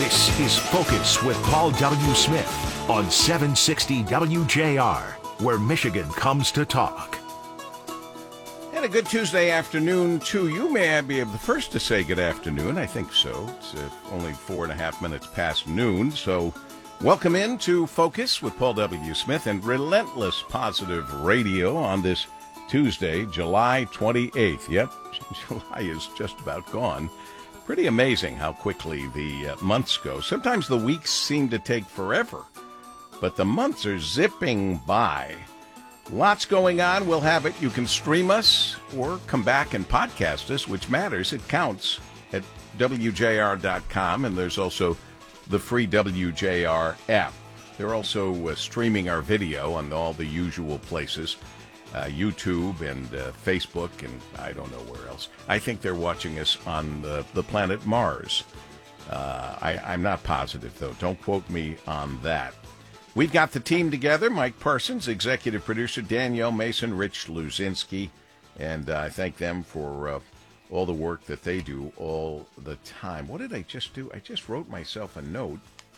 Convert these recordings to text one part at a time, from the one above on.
This is Focus with Paul W. Smith on 760 WJR, where Michigan comes to talk. And a good Tuesday afternoon to you. May I be the first to say good afternoon? I think so. It's only 4.5 minutes past noon, so welcome in to Focus with Paul W. Smith and Relentless Positive Radio on this Tuesday, July 28th. Yep, July is just about gone. Pretty amazing how quickly the months go. Sometimes the weeks seem to take forever, but the months are zipping by. Lots going on. We'll have it. You can stream us or come back and podcast us, which matters. It counts at WJR.com, and there's also the free WJR app. They're also streaming our video on all the usual places, YouTube and Facebook, and I don't know where else. I think they're watching us on the planet Mars. I'm not positive, though. Don't quote me on that. We've got the team together. Mike Parsons, executive producer, Danielle Mason, Rich Luzinski, and I thank them for all the work that they do all the time. What did I just do? I just wrote myself a note.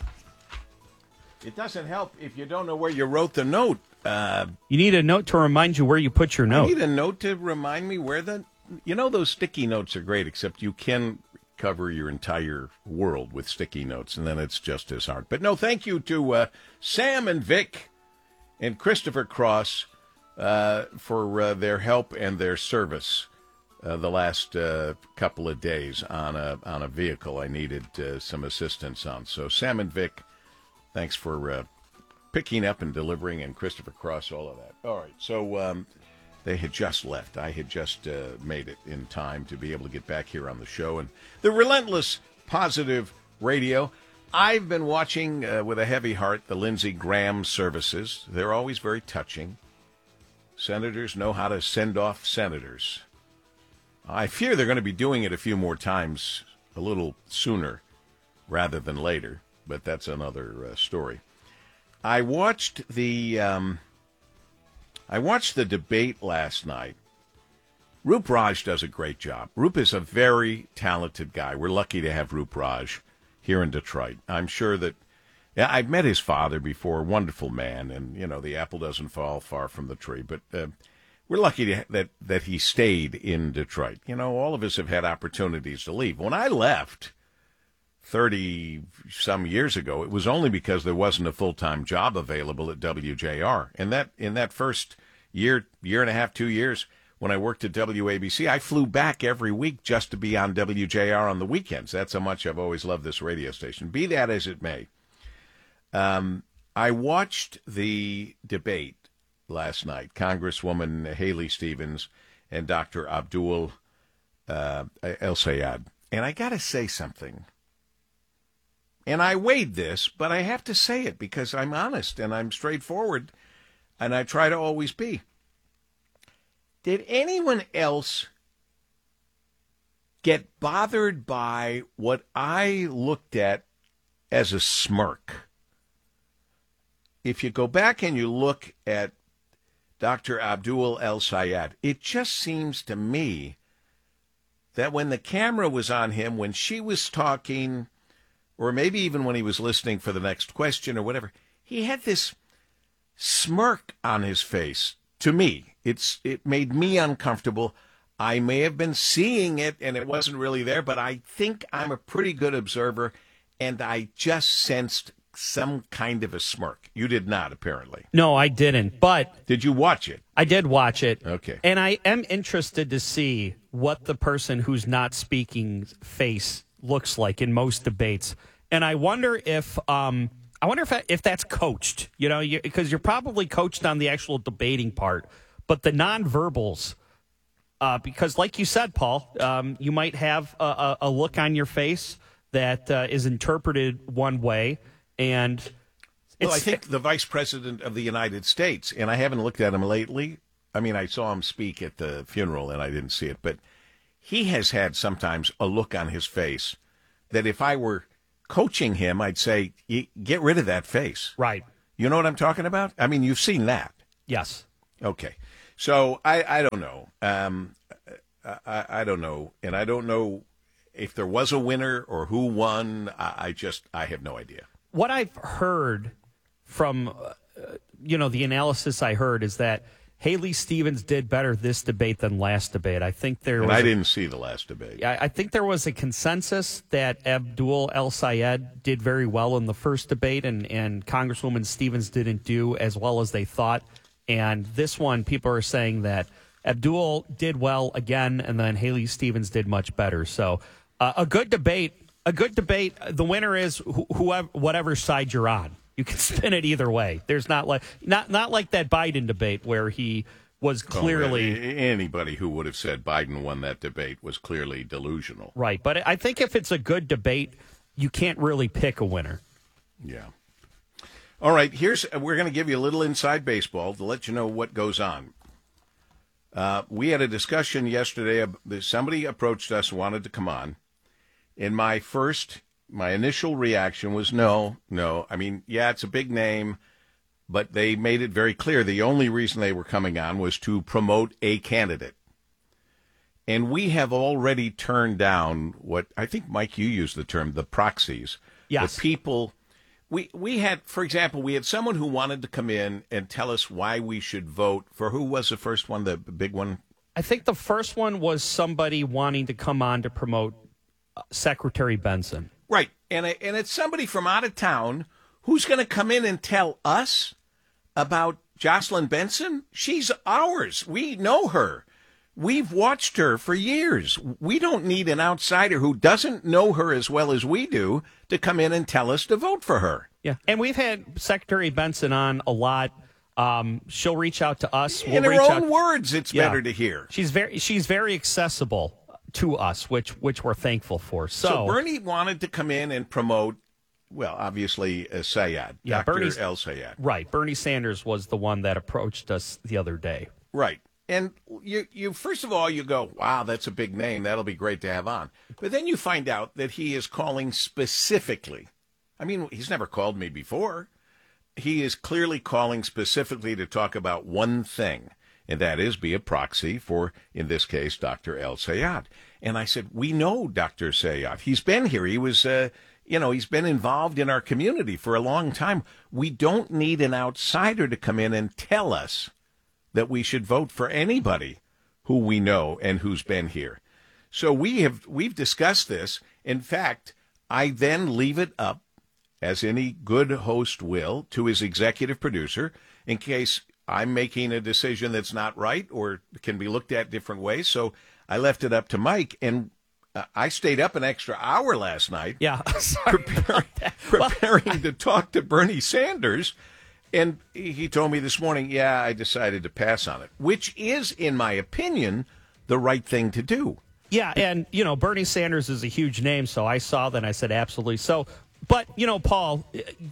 It doesn't help if you don't know where you wrote the note. You need a note to remind you where you put your note. I need a note to remind me where those sticky notes are great, except you can cover your entire world with sticky notes, and then it's just as hard. But no, thank you to Sam and Vic and Christopher Cross for their help and their service the last couple of days on a vehicle I needed some assistance on. So Sam and Vic, thanks for picking up and delivering, and Christopher Cross, all of that. All right, so they had just left. I had just made it in time to be able to get back here on the show. And the Relentless Positive Radio, I've been watching with a heavy heart the Lindsey Graham services. They're always very touching. Senators know how to send off senators. I fear they're going to be doing it a few more times, a little sooner rather than later, but that's another story. I watched the debate last night. Roop Raj does a great job. Roop is a very talented guy. We're lucky to have Roop Raj here in Detroit. I'm sure that, I've met his father before, wonderful man, and, the apple doesn't fall far from the tree, but we're lucky that he stayed in Detroit. All of us have had opportunities to leave. When I left 30-some years ago, it was only because there wasn't a full-time job available at WJR. And in that first year and a half, 2 years, when I worked at WABC, I flew back every week just to be on WJR on the weekends. That's how much I've always loved this radio station. Be that as it may. I watched the debate last night, Congresswoman Haley Stevens and Dr. Abdul El-Sayed. And I got to say something. And I weighed this, but I have to say it because I'm honest and I'm straightforward, and I try to always be. Did anyone else get bothered by what I looked at as a smirk? If you go back and you look at Dr. Abdul El-Sayed, it just seems to me that when the camera was on him, when she was talking, or maybe even when he was listening for the next question or whatever, he had this smirk on his face. To me, it made me uncomfortable. I may have been seeing it and it wasn't really there, but I think I'm a pretty good observer, and I just sensed some kind of a smirk. You did not, apparently. No, I didn't, but... Did you watch it? I did watch it. Okay. And I am interested to see what the person who's not speaking's face looks like in most debates. And I wonder if if that's coached, because you're probably coached on the actual debating part, but the nonverbals, because like you said, Paul, you might have a look on your face that is interpreted one way. And well, I think the Vice President of the United States, and I haven't looked at him lately. I mean, I saw him speak at the funeral and I didn't see it, but he has had sometimes a look on his face that if I were coaching him, I'd say, get rid of that face. Right. You know what I'm talking about? I mean, you've seen that. Yes. Okay. So I don't know. I don't know. And I don't know if there was a winner or who won, I have no idea. What I've heard from, the analysis I heard is that Haley Stevens did better this debate than last debate. I think I didn't see the last debate. I think there was a consensus that Abdul El Sayed did very well in the first debate, and Congresswoman Stevens didn't do as well as they thought. And this one, people are saying that Abdul did well again, and then Haley Stevens did much better. So a good debate. The winner is whatever side you're on. You can spin it either way. There's not like that Biden debate where he was clearly anybody who would have said Biden won that debate was clearly delusional. Right, but I think if it's a good debate, you can't really pick a winner. Yeah. All right, we're going to give you a little inside baseball to let you know what goes on. We had a discussion yesterday. Somebody approached us and wanted to come on, and my initial reaction was no. I mean, yeah, it's a big name, but they made it very clear the only reason they were coming on was to promote a candidate. And we have already turned down what I think, Mike, you used the term, the proxies. Yes. The people. We had, for example, we had someone who wanted to come in and tell us why we should vote for who was the first one, the big one? I think the first one was somebody wanting to come on to promote Secretary Benson. Right, and it's somebody from out of town who's going to come in and tell us about Jocelyn Benson. She's ours. We know her. We've watched her for years. We don't need an outsider who doesn't know her as well as we do to come in and tell us to vote for her. Yeah, and we've had Secretary Benson on a lot. She'll reach out to us. In her own words, it's better to hear. She's very accessible to us, which we're thankful for. So Bernie wanted to come in and promote, well, obviously, Sayed, Dr. El Sayed. Right. Bernie Sanders was the one that approached us the other day. Right. And you first of all, you go, wow, that's a big name. That'll be great to have on. But then you find out that he is calling specifically. I mean, he's never called me before. He is clearly calling specifically to talk about one thing, and that is be a proxy for, in this case, Dr. El Sayed. And I said, we know Dr. Sayed. He's been here. He was, he's been involved in our community for a long time. We don't need an outsider to come in and tell us that we should vote for anybody who we know and who's been here. So we've discussed this. In fact, I then leave it up, as any good host will, to his executive producer in case I'm making a decision that's not right or can be looked at different ways. So I left it up to Mike, and I stayed up an extra hour last night. Yeah, preparing to talk to Bernie Sanders. And he told me this morning, I decided to pass on it, which is, in my opinion, the right thing to do. Yeah, and, Bernie Sanders is a huge name, so I saw that and I said, absolutely. So, but, Paul,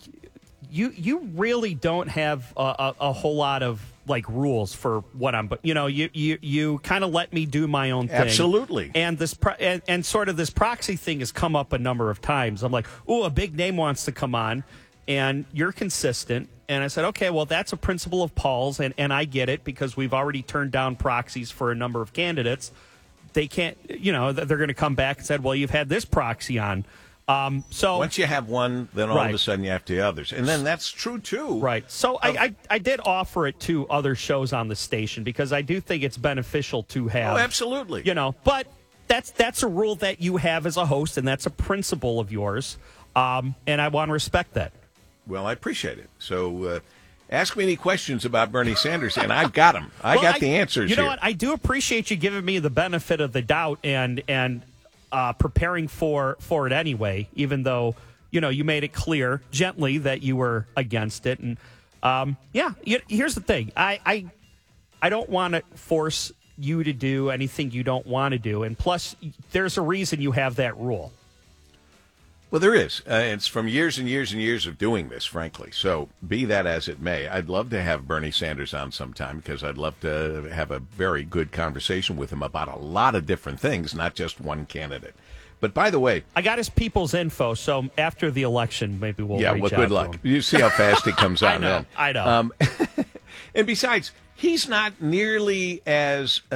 you really don't have a whole lot of, rules for what I'm, but, you kind of let me do my own thing. Absolutely. And this and sort of this proxy thing has come up a number of times. I'm like, a big name wants to come on, and you're consistent. And I said, okay, well, that's a principle of Paul's, and I get it because we've already turned down proxies for a number of candidates. They can't, they're going to come back and said, well, you've had this proxy on. So once you have one, then all of a sudden you have the others. And then that's true, too. Right. So I did offer it to other shows on the station because I do think it's beneficial to have. Oh, absolutely. But that's a rule that you have as a host, and that's a principle of yours. And I want to respect that. Well, I appreciate it. So ask me any questions about Bernie Sanders, and I've got them. I got the answers here. You know here. what? I do appreciate you giving me the benefit of the doubt and preparing for it anyway, even though, you made it clear gently that you were against it. And, here's the thing. I don't want to force you to do anything you don't want to do. And plus, there's a reason you have that rule. Well, there is. It's from years and years and years of doing this, frankly. So be that as it may, I'd love to have Bernie Sanders on sometime because I'd love to have a very good conversation with him about a lot of different things, not just one candidate. But by the way, I got his people's info, so after the election, maybe we'll reach out good luck. You see how fast he comes on. I know. And besides, he's not nearly as